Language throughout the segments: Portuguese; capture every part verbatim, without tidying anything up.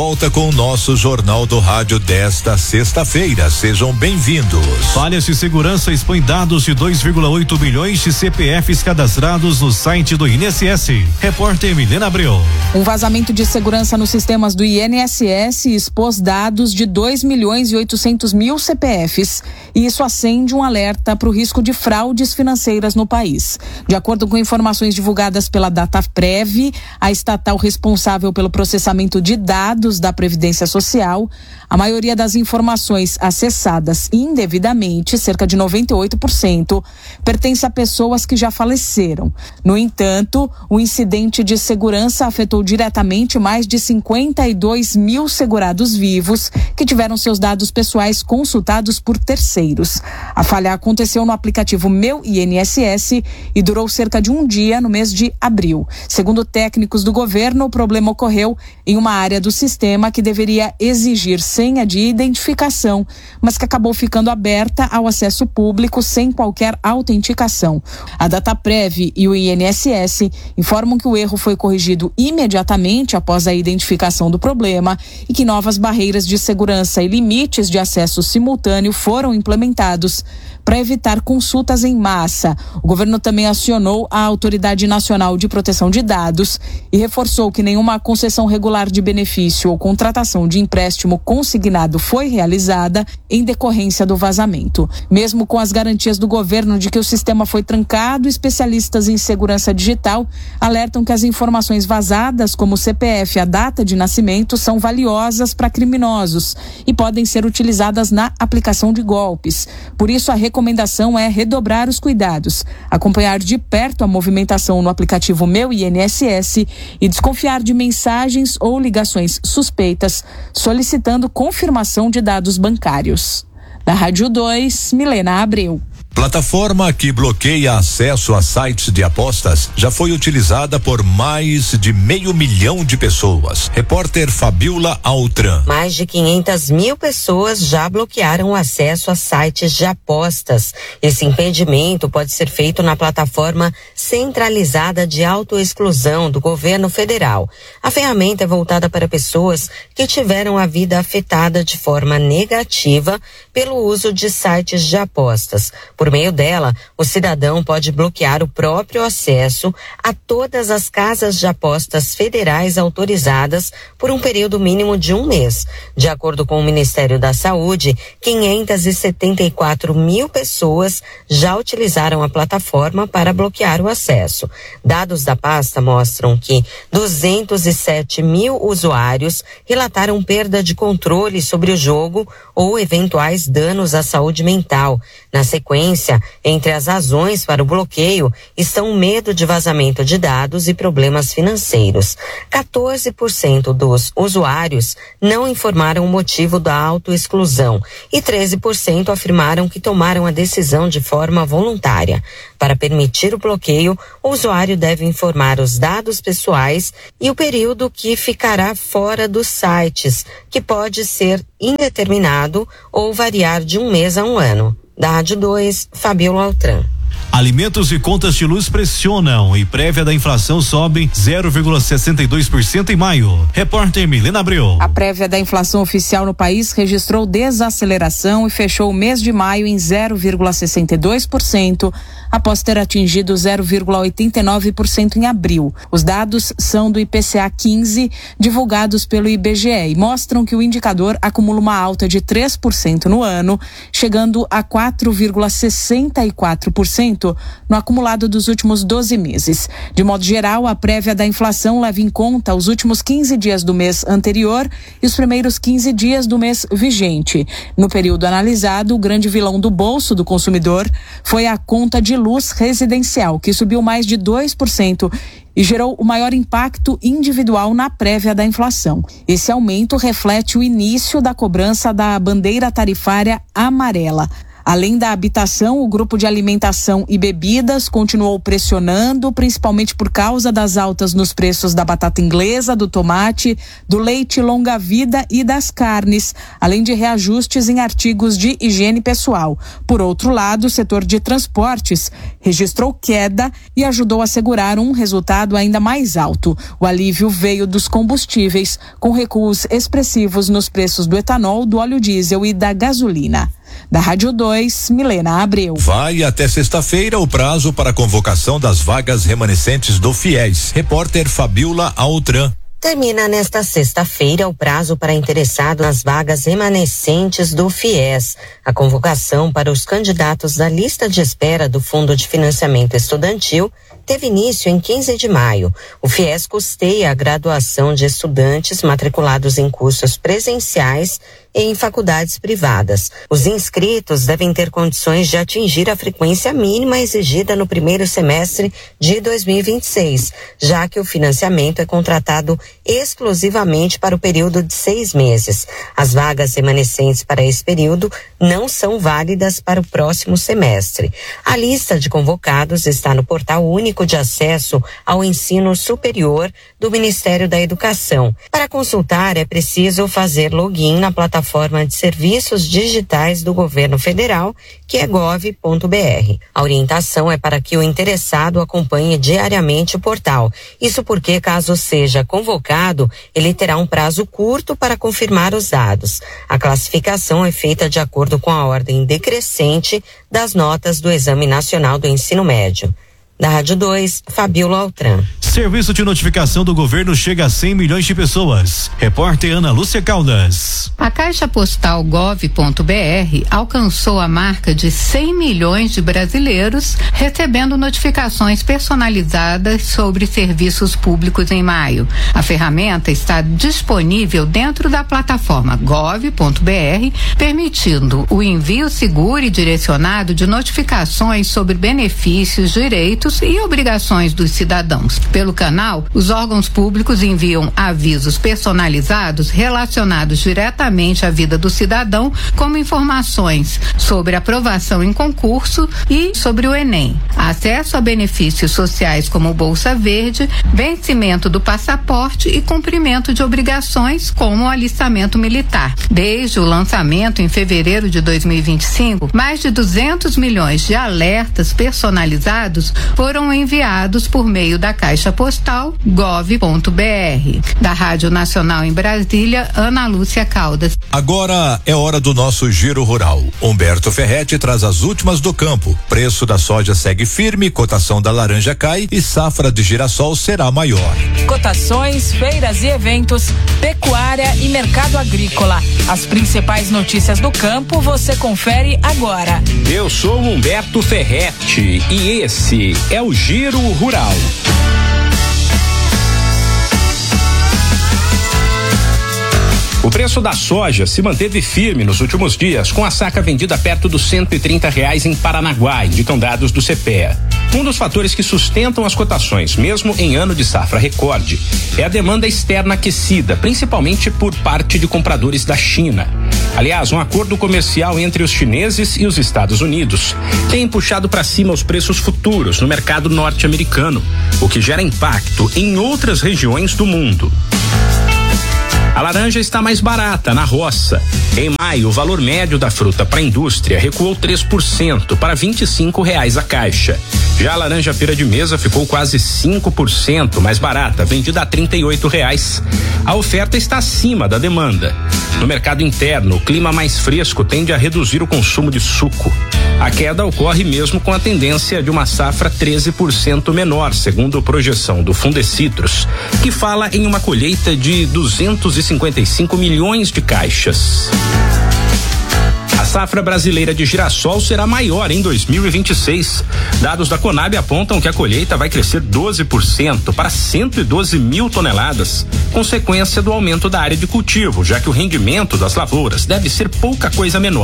Volta com o nosso Jornal do Rádio desta sexta-feira. Sejam bem-vindos. Falhas de segurança expõe dados de dois vírgula oito milhões de C P Fs cadastrados no site do I N S S. Repórter Milena Abreu. Um vazamento de segurança nos sistemas do I N S S expôs dados de dois milhões e oitocentos mil C P Fs. E isso acende um alerta para o risco de fraudes financeiras no país. De acordo com informações divulgadas pela Dataprev, a estatal responsável pelo processamento de dados da Previdência Social, a maioria das informações acessadas indevidamente, cerca de noventa e oito por cento, pertence a pessoas que já faleceram. No entanto, o incidente de segurança afetou diretamente mais de cinquenta e dois mil segurados vivos que tiveram seus dados pessoais consultados por terceiros. A falha aconteceu no aplicativo Meu I N S S e durou cerca de um dia no mês de abril. Segundo técnicos do governo, o problema ocorreu em uma área do sistema que deveria exigir senha de identificação, mas que acabou ficando aberta ao acesso público sem qualquer autenticação. A Dataprev e o I N S S informam que o erro foi corrigido imediatamente após a identificação do problema e que novas barreiras de segurança e limites de acesso simultâneo foram implementados para evitar consultas em massa. O governo também acionou a Autoridade Nacional de Proteção de Dados e reforçou que nenhuma concessão regular de benefício ou contratação de empréstimo consignado foi realizada em decorrência do vazamento. Mesmo com as garantias do governo de que o sistema foi trancado, especialistas em segurança digital alertam que as informações vazadas, como o C P F e a data de nascimento, são valiosas para criminosos e podem ser utilizadas na aplicação de golpes. Por isso, a recomendação é redobrar os cuidados, acompanhar de perto a movimentação no aplicativo Meu I N S S e desconfiar de mensagens ou ligações suspeitas, solicitando confirmação de dados bancários. Da Rádio dois, Milena Abreu. Plataforma que bloqueia acesso a sites de apostas já foi utilizada por mais de meio milhão de pessoas. Repórter Fabiola Altran. Mais de quinhentas mil pessoas já bloquearam o acesso a sites de apostas. Esse impedimento pode ser feito na plataforma centralizada de autoexclusão do governo federal. A ferramenta é voltada para pessoas que tiveram a vida afetada de forma negativa pelo uso de sites de apostas. Por meio dela, o cidadão pode bloquear o próprio acesso a todas as casas de apostas federais autorizadas por um período mínimo de um mês. De acordo com o Ministério da Saúde, quinhentas e setenta e quatro mil pessoas já utilizaram a plataforma para bloquear o acesso. Dados da pasta mostram que duzentos e sete mil usuários relataram perda de controle sobre o jogo ou eventuais danos à saúde mental. Na sequência, entre as razões para o bloqueio estão o medo de vazamento de dados e problemas financeiros. quatorze por cento dos usuários não informaram o motivo da autoexclusão e treze por cento afirmaram que tomaram a decisão de forma voluntária. Para permitir o bloqueio, o usuário deve informar os dados pessoais e o período que ficará fora dos sites, que pode ser indeterminado ou variar de um mês a um ano. Da Rádio dois, Fabiola Altran. Alimentos e contas de luz pressionam e prévia da inflação sobe zero vírgula sessenta e dois por cento em maio. Repórter Milena Abreu. A prévia da inflação oficial no país registrou desaceleração e fechou o mês de maio em zero vírgula sessenta e dois por cento, após ter atingido zero vírgula oitenta e nove por cento em abril. Os dados são do I P C A quinze, divulgados pelo I B G E, e mostram que o indicador acumula uma alta de três por cento no ano, chegando a quatro vírgula sessenta e quatro por cento no acumulado dos últimos doze meses. De modo geral, a prévia da inflação leva em conta os últimos quinze dias do mês anterior e os primeiros quinze dias do mês vigente. No período analisado, o grande vilão do bolso do consumidor foi a conta de luz residencial, que subiu mais de dois por cento e gerou o maior impacto individual na prévia da inflação. Esse aumento reflete o início da cobrança da bandeira tarifária amarela. Além da habitação, o grupo de alimentação e bebidas continuou pressionando, principalmente por causa das altas nos preços da batata inglesa, do tomate, do leite longa-vida e das carnes, além de reajustes em artigos de higiene pessoal. Por outro lado, o setor de transportes registrou queda e ajudou a segurar um resultado ainda mais alto. O alívio veio dos combustíveis, com recuos expressivos nos preços do etanol, do óleo diesel e da gasolina. Da Rádio dois, Milena Abreu. Vai até sexta-feira o prazo para a convocação das vagas remanescentes do FIES. Repórter Fabiola Altran. Termina nesta sexta-feira o prazo para interessado nas vagas remanescentes do FIES. A convocação para os candidatos da lista de espera do Fundo de Financiamento Estudantil teve início em quinze de maio. O FIES custeia a graduação de estudantes matriculados em cursos presenciais e em faculdades privadas. Os inscritos devem ter condições de atingir a frequência mínima exigida no primeiro semestre de dois mil e vinte e seis, já que o financiamento é contratado exclusivamente para o período de seis meses. As vagas remanescentes para esse período não são válidas para o próximo semestre. A lista de convocados está no Portal Único de Acesso ao Ensino Superior do Ministério da Educação. Para consultar, é preciso fazer login na plataforma Plataforma de Serviços Digitais do Governo Federal, que é gov ponto br. A orientação é para que o interessado acompanhe diariamente o portal. Isso porque, caso seja convocado, ele terá um prazo curto para confirmar os dados. A classificação é feita de acordo com a ordem decrescente das notas do Exame Nacional do Ensino Médio. Da Rádio dois, Fabiola Altran. Serviço de notificação do governo chega a cem milhões de pessoas. Repórter Ana Lúcia Caldas. A Caixa Postal gov ponto br alcançou a marca de cem milhões de brasileiros recebendo notificações personalizadas sobre serviços públicos em maio. A ferramenta está disponível dentro da plataforma gov ponto br, permitindo o envio seguro e direcionado de notificações sobre benefícios, direitos e obrigações dos cidadãos. Pelo canal, os órgãos públicos enviam avisos personalizados relacionados diretamente à vida do cidadão, como informações sobre aprovação em concurso e sobre o Enem, acesso a benefícios sociais como Bolsa Verde, vencimento do passaporte e cumprimento de obrigações como o alistamento militar. Desde o lançamento em fevereiro de dois mil e vinte e cinco, mais de duzentos milhões de alertas personalizados foram enviados por meio da Caixa Postal gov ponto br. Da Rádio Nacional em Brasília, Ana Lúcia Caldas. Agora é hora do nosso Giro Rural. Humberto Ferretti traz as últimas do campo. Preço da soja segue firme, cotação da laranja cai e safra de girassol será maior. Cotações, feiras e eventos, pecuária e mercado agrícola. As principais notícias do campo você confere agora. Eu sou Humberto Ferretti e esse é o Giro Rural. O preço da soja se manteve firme nos últimos dias, com a saca vendida perto dos cento e trinta reais em Paranaguá, indicam dados do CEPEA. Um dos fatores que sustentam as cotações, mesmo em ano de safra recorde, é a demanda externa aquecida, principalmente por parte de compradores da China. Aliás, um acordo comercial entre os chineses e os Estados Unidos tem puxado para cima os preços futuros no mercado norte-americano, o que gera impacto em outras regiões do mundo. A laranja está mais barata na roça. Em maio, o valor médio da fruta para a indústria recuou três por cento para vinte e cinco reais a caixa. Já a laranja pera de mesa ficou quase cinco por cento mais barata, vendida a trinta e oito reais. A oferta está acima da demanda. No mercado interno, o clima mais fresco tende a reduzir o consumo de suco. A queda ocorre mesmo com a tendência de uma safra treze por cento menor, segundo a projeção do Fundecitrus, que fala em uma colheita de duzentos e cinquenta e cinco milhões de caixas. A safra brasileira de girassol será maior em dois mil e vinte e seis. Dados da Conab apontam que a colheita vai crescer doze por cento para cento e doze mil toneladas, consequência do aumento da área de cultivo, já que o rendimento das lavouras deve ser pouca coisa menor.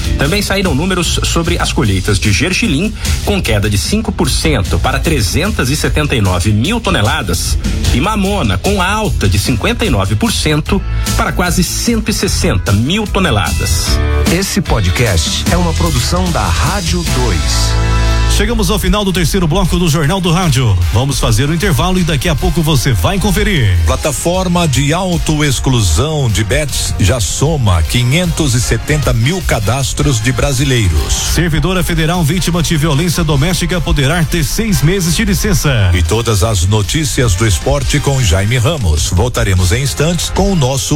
Também saíram números sobre as colheitas de gergelim, com queda de cinco por cento para trezentos e setenta e nove mil toneladas, e mamona, com alta de cinquenta e nove por cento para quase cento e sessenta mil toneladas. Esse podcast é uma produção da Rádio dois. Chegamos ao final do terceiro bloco do Jornal do Rádio. Vamos fazer o intervalo e daqui a pouco você vai conferir. Plataforma de autoexclusão de bets já soma quinhentos e setenta mil cadastros de brasileiros. Servidora federal vítima de violência doméstica poderá ter seis meses de licença. E todas as notícias do esporte com Jaime Ramos. Voltaremos em instantes com o nosso